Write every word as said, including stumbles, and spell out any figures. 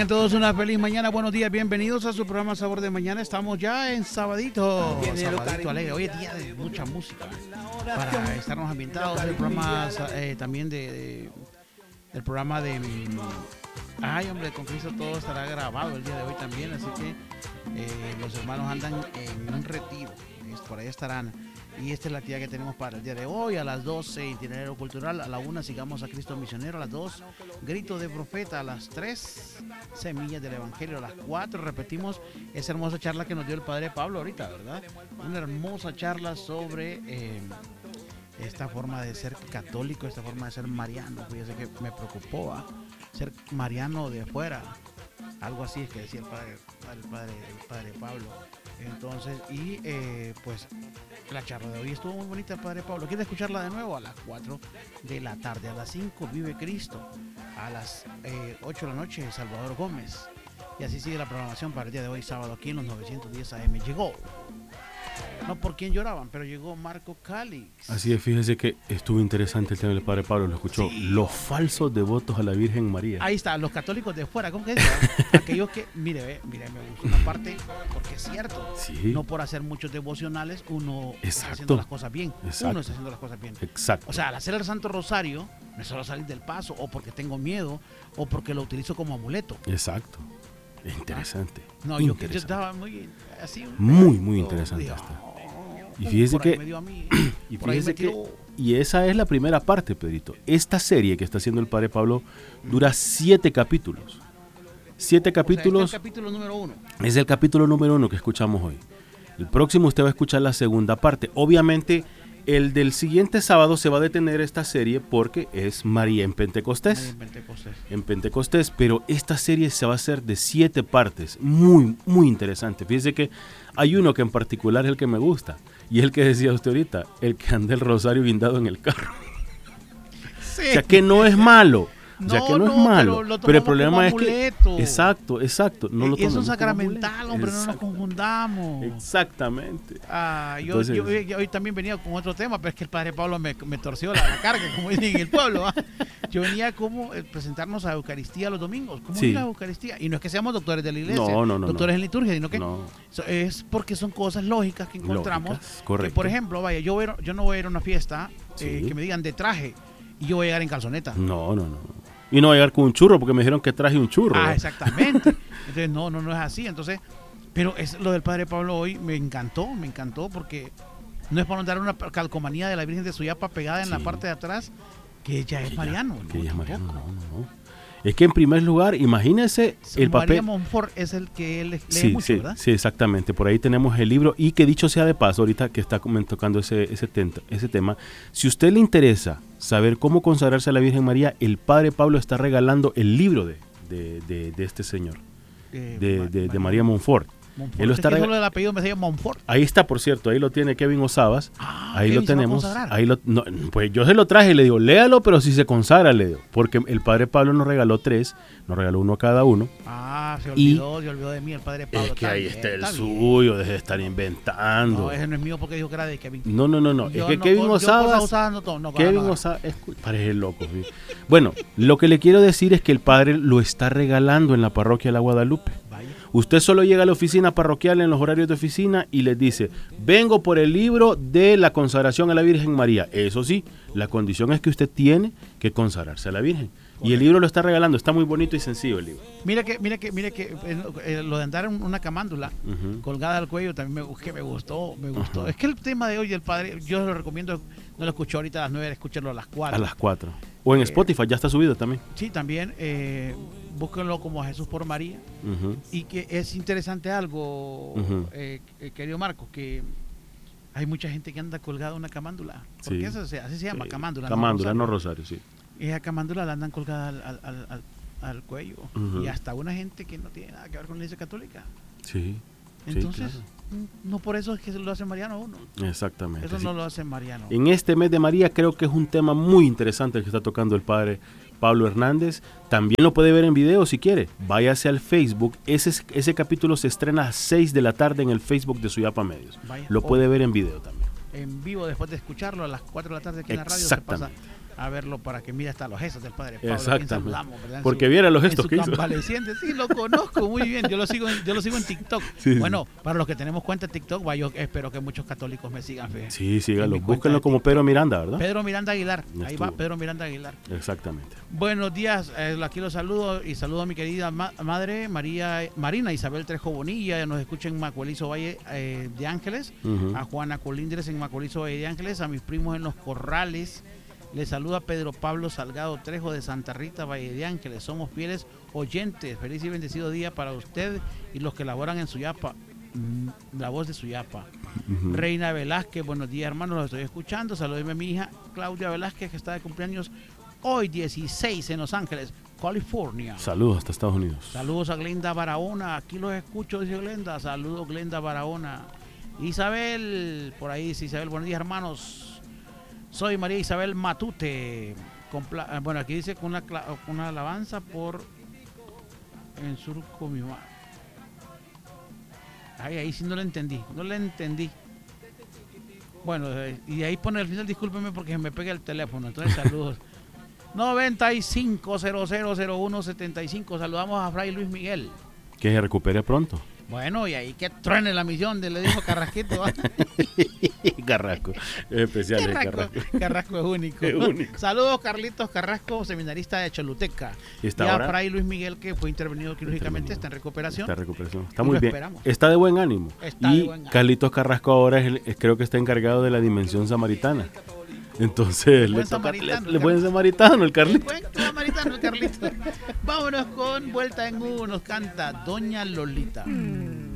tengan todos una feliz mañana, buenos días, bienvenidos a su programa Sabor de Mañana. Estamos ya en Sabadito, Sabadito Alegre. Hoy es día de mucha música para estarnos ambientados. El programa eh, también de, de el programa de Ay hombre, con Cristo todo estará grabado el día de hoy también, así que eh, los hermanos andan en un retiro, por ahí estarán. Y esta es la actividad que tenemos para el día de hoy. A las doce, itinerario cultural. A la una, sigamos a Cristo Misionero. A las dos, grito de profeta. A las tres, semillas del Evangelio. A las cuatro, repetimos esa hermosa charla que nos dio el Padre Pablo ahorita, ¿verdad? Una hermosa charla sobre eh, esta forma de ser católico, esta forma de ser mariano. Fíjese que me preocupó, ¿eh? Ser mariano de fuera. Algo así es que decía el Padre, el padre, el padre Pablo. Entonces, y eh, pues la charla de hoy estuvo muy bonita, el Padre Pablo. ¿Quiere escucharla de nuevo? A las cuatro de la tarde. A las cinco, Vive Cristo. A las eh, ocho de la noche, Salvador Gómez. Y así sigue la programación para el día de hoy, sábado, aquí en los novecientos diez A M. Llegó, no por quién lloraban, pero llegó Marco Calix. Así es, fíjese que estuvo interesante el tema del Padre Pablo, lo escuchó. Sí. Los falsos devotos a la Virgen María. Ahí está, los católicos de fuera, ¿cómo que es? Aquellos que, mire, ve, mire, me gusta una parte, porque es cierto, sí. No por hacer muchos devocionales uno Exacto. está haciendo las cosas bien. Exacto. Uno está haciendo las cosas bien. Exacto. O sea, al hacer el Santo Rosario, no es solo salir del paso, o porque tengo miedo, o porque lo utilizo como amuleto. Exacto. Es interesante. Ah. No, yo que yo estaba muy así. Muy, muy interesante. Dios, y fíjese que, y fíjese que, y esa es la primera parte, Pedrito. Esta serie que está haciendo el Padre Pablo dura siete capítulos. Siete capítulos. O sea, es el capítulo número uno. Es el capítulo número uno que escuchamos hoy. El próximo usted va a escuchar la segunda parte. Obviamente, el del siguiente sábado se va a detener esta serie porque es María en Pentecostés. María en Pentecostés. En Pentecostés, pero esta serie se va a hacer de siete partes. Muy, muy interesante. Fíjese que hay uno que en particular es el que me gusta. Y es el que decía usted ahorita, el que anda el rosario guindado en el carro. Sí. O sea que no es malo. O sea no, que no, no es malo. Pero, pero el problema es que. Exacto, exacto. No lo es un sacramental, hombre, no nos confundamos. Exactamente. Ah, yo, Entonces, yo, yo hoy también venía con otro tema, pero es que el Padre Pablo me, me torció la, la carga, como dicen en el pueblo. ¿eh? Yo venía como eh, presentarnos a Eucaristía los domingos. ¿Cómo sí. es la Eucaristía? Y no es que seamos doctores de la iglesia, no, no, no, doctores no. en liturgia, sino que no. es porque son cosas lógicas que encontramos. Lógicas, correcto. Que, por ejemplo, vaya, yo, voy, yo no voy a ir a una fiesta sí. eh, que me digan de traje y yo voy a llegar en calzoneta. No, no, no. Y no voy a llegar con un churro porque me dijeron que traje un churro. Ah, ¿eh? Exactamente. Entonces, no, no, no es así. Entonces, pero es lo del Padre Pablo hoy me encantó, me encantó porque no es para dar una calcomanía de la Virgen de Suyapa pegada en sí. la parte de atrás, que ella es mariano. Que ella es mariano, no, no, no. Es que en primer lugar, imagínese el papel. María Montfort es el que él lee sí, mucho, sí, ¿verdad? Sí, exactamente. Por ahí tenemos el libro y que dicho sea de paso, ahorita que está tocando ese, ese, tenta, ese tema, si a usted le interesa saber cómo consagrarse a la Virgen María, el Padre Pablo está regalando el libro de, de, de, de este señor, eh, de, de, de María Montfort. Montfort. Él lo está es que solo el apellido me decía Montfort. Ahí está, por cierto, ahí lo tiene Kevin Osabas. Ah, ahí Kevin lo tenemos. Ahí lo, no, pues yo se lo traje y le digo, léalo, pero si se consagra, le digo. Porque el Padre Pablo nos regaló tres, nos regaló uno a cada uno. Ah, se olvidó, y, se olvidó de mí el Padre Pablo. Es que ahí bien, está el está suyo, deje de estar inventando. No, ese no es mío porque dijo que era de Kevin. No, no, no, no. Yo es que no, Kevin yo Osabas. Osabas no, no, Kevin no, Osabas, parece loco. ¿sí? Bueno, lo que le quiero decir es que el Padre lo está regalando en la parroquia de la Guadalupe. Vaya. Usted solo llega a la oficina parroquial en los horarios de oficina y les dice, vengo por el libro de la consagración a la Virgen María. Eso sí, la condición es que usted tiene que consagrarse a la Virgen. Correcto. Y el libro lo está regalando, está muy bonito y sencillo el libro. Mira que, mira que, mira que eh, lo de andar en una camándula uh-huh. colgada al cuello también me, que me gustó, me gustó. Uh-huh. Es que el tema de hoy del Padre, yo lo recomiendo, no lo escucho ahorita a las nueve, escúchenlo a las cuatro. A las cuatro. O en eh, Spotify, ya está subido también. Sí, también. Eh, búsquenlo como Jesús por María. Uh-huh. Y que es interesante algo, uh-huh. eh, querido Marcos, que hay mucha gente que anda colgada una camándula. Porque sí. eso se, así se llama, sí. camándula. Camándula, no rosario, no rosario sí. Y esa camándula la andan colgada al, al, al, al, al cuello. Uh-huh. Y hasta una gente que no tiene nada que ver con la iglesia católica. Sí. Entonces, sí, claro. no por eso es que lo hace mariano uno. Exactamente. Eso sí. no lo hace mariano. En este mes de María creo que es un tema muy interesante el que está tocando el Padre Pablo Hernández. También lo puede ver en video si quiere. Váyase al Facebook. Ese, ese capítulo se estrena a las seis de la tarde en el Facebook de Suyapa Medios. Vaya, lo puede ver en video también. En vivo después de escucharlo a las cuatro de la tarde aquí en la radio. Se pasa a verlo para que mire hasta los gestos del padre Pablo. Exactamente. ¿Verdad? Porque su, viera los gestos que hizo. Convaleciente. Sí, lo conozco muy bien. Yo lo sigo en, yo lo sigo en TikTok. Sí, bueno, sí. Para los que tenemos cuenta de TikTok, va, yo espero que muchos católicos me sigan. Fíjate. Sí, síganlo. Búsquenlo como Pedro Miranda, ¿verdad? Pedro Miranda Aguilar. Ya Ahí estuvo. va Pedro Miranda Aguilar. Exactamente. Buenos días. Eh, aquí los saludo y saludo a mi querida ma madre María Marina Isabel Trejo Bonilla. Nos escucha en Macuelizo Valle eh, de Ángeles. Uh-huh. A Juana Colindres en Macuelizo Valle de Ángeles. A mis primos en Los Corrales. Les saluda Pedro Pablo Salgado Trejo de Santa Rita, Valle de Ángeles. Somos fieles oyentes. Feliz y bendecido día para usted y los que laboran en Suyapa. La voz de Suyapa. Uh-huh. Reina Velázquez, buenos días, hermanos. Los estoy escuchando. Saludeme a mi hija Claudia Velázquez, que está de cumpleaños hoy, dieciséis, en Los Ángeles, California. Saludos hasta Estados Unidos. Saludos a Glenda Barahona. Aquí los escucho, dice Glenda. Saludos, Glenda Barahona. Isabel, por ahí dice Isabel, buenos días, hermanos. Soy María Isabel Matute. Compla bueno, aquí dice con una, una alabanza por en surco mi mamá. Ay, ahí sí no le entendí, no le entendí. Bueno, y ahí pone al final, discúlpeme porque me pega el teléfono. Entonces, saludos. noventa y cinco cero cero cero uno setenta y cinco. Saludamos a Fray Luis Miguel. Que se recupere pronto. Bueno, y ahí que truene la misión, de, le dijo Carrasquito. Carrasco, es especial. Carrasco, Carrasco. Carrasco es único. Es único. Saludos, Carlitos Carrasco, seminarista de Choluteca. Y, y a Fray Luis Miguel, que fue intervenido quirúrgicamente, está en recuperación. Está en recuperación. Está muy bien. Esperamos. Está de buen ánimo. Está y de buen ánimo. Carlitos Carrasco ahora es el, es, creo que está encargado de la dimensión samaritana. Entonces, le toca le, le buen samaritano el Carlito. Buen samaritano el Carlito. Vámonos con Vuelta en U, nos canta Doña Lolita. Mm.